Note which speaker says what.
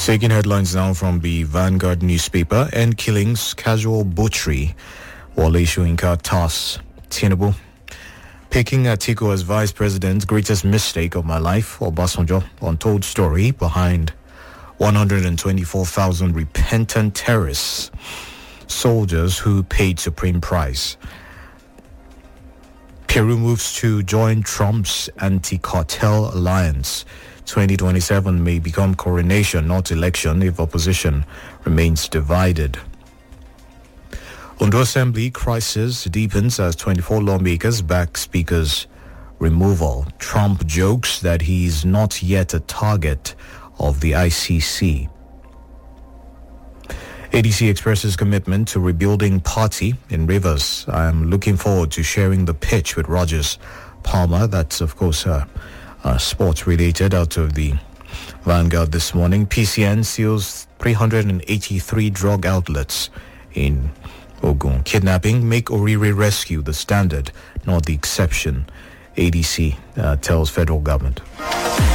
Speaker 1: Taking headlines now from the Vanguard newspaper. End killings, casual butchery. Wole Soyinka tasks Tinubu. Picking Atiku as vice president, greatest mistake of my life. Obasanjo, untold story behind 124,000 repentant terrorists, soldiers who paid supreme price. Peru moves to join Trump's anti-cartel alliance. 2027 may become coronation, not election, if opposition remains divided. Ondo Assembly crisis deepens as 24 lawmakers back Speaker's removal. Trump jokes that he's not yet a target of the ICC. ADC expresses commitment to rebuilding party in Rivers. I am looking forward to sharing the pitch with Rogers Palmer. That's, of course, sports related out of the Vanguard this morning. PCN seals 383 drug outlets in Ogun. Kidnapping, make Orire rescue the standard, not the exception, ADC tells federal government.